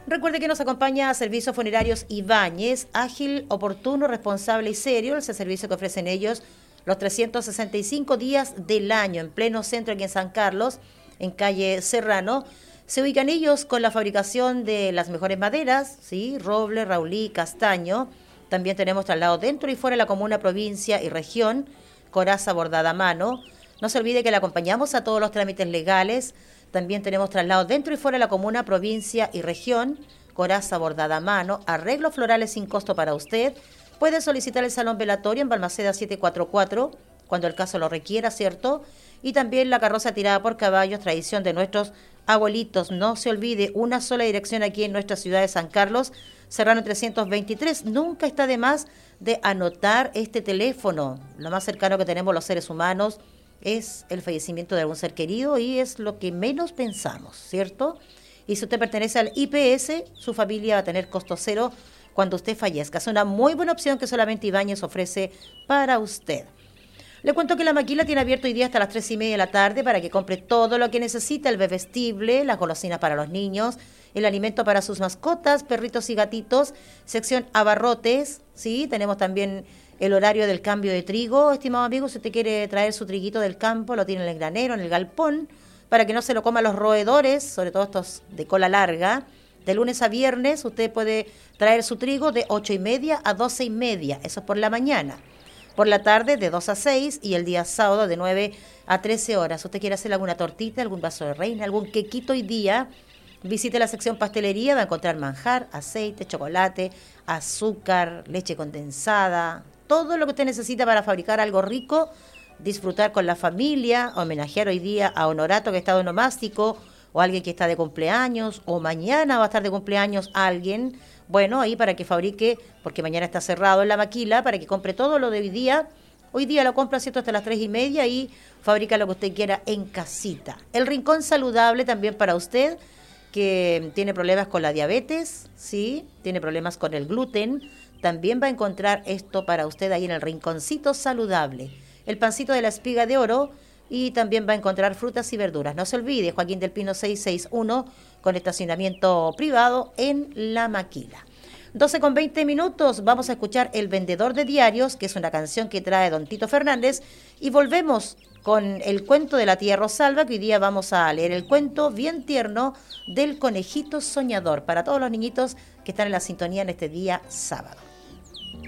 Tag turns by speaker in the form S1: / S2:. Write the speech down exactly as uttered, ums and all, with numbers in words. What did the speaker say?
S1: Recuerde que nos acompaña a Servicios Funerarios Ibáñez, ágil, oportuno, responsable y serio, ese servicio que ofrecen ellos los trescientos sesenta y cinco días del año, en pleno centro aquí en San Carlos, en calle Serrano. Se ubican ellos con la fabricación de las mejores maderas, ¿sí? Roble, raulí, castaño. También tenemos traslados dentro y fuera de la comuna, provincia y región, coraza bordada a mano. No se olvide que le acompañamos a todos los trámites legales. También tenemos traslados dentro y fuera de la comuna, provincia y región, coraza bordada a mano, arreglos florales sin costo para usted. Puede solicitar el salón velatorio en Balmaceda setecientos cuarenta y cuatro, cuando el caso lo requiera, ¿cierto? Y también la carroza tirada por caballos, tradición de nuestros abuelitos. No se olvide, una sola dirección aquí en nuestra ciudad de San Carlos, Serrano trescientos veintitrés. Nunca está de más de anotar este teléfono. Lo más cercano que tenemos los seres humanos es el fallecimiento de algún ser querido y es lo que menos pensamos, ¿cierto? Y si usted pertenece al I P S, su familia va a tener costo cero cuando usted fallezca. Es una muy buena opción que solamente Ibáñez ofrece para usted. Le cuento que la maquila tiene abierto hoy día hasta las tres y media de la tarde para que compre todo lo que necesita, el bebestible, las golosinas para los niños, el alimento para sus mascotas, perritos y gatitos, sección abarrotes, ¿sí? Tenemos también el horario del cambio de trigo, estimado amigo. Si usted quiere traer su triguito del campo, lo tiene en el granero, en el galpón, para que no se lo coman los roedores, sobre todo estos de cola larga. De lunes a viernes usted puede traer su trigo de ocho y media a doce y media, eso es por la mañana. Por la tarde de dos a seis y el día sábado de nueve a trece horas. ¿Usted quiere hacer alguna tortita, algún vaso de reina, algún quequito hoy día? Visite la sección pastelería, va a encontrar manjar, aceite, chocolate, azúcar, leche condensada, todo lo que usted necesita para fabricar algo rico, disfrutar con la familia, homenajear hoy día a Honorato que está de onomástico, o alguien que está de cumpleaños, o mañana va a estar de cumpleaños alguien. Bueno, ahí para que fabrique, porque mañana está cerrado en la maquila, para que compre todo lo de hoy día. Hoy día lo compra, ¿cierto?, hasta las tres y media y fabrica lo que usted quiera en casita. El rincón saludable también para usted, que tiene problemas con la diabetes, ¿sí? Tiene problemas con el gluten. También va a encontrar esto para usted ahí en el rinconcito saludable. El pancito de la espiga de oro y también va a encontrar frutas y verduras. No se olvide, Joaquín del Pino seiscientos sesenta y uno, con estacionamiento privado en La Maquila. doce con veinte minutos, vamos a escuchar El Vendedor de Diarios, que es una canción que trae don Tito Fernández, y volvemos con el cuento de la tía Rosalba, que hoy día vamos a leer el cuento bien tierno del conejito soñador, para todos los niñitos que están en la sintonía en este día sábado.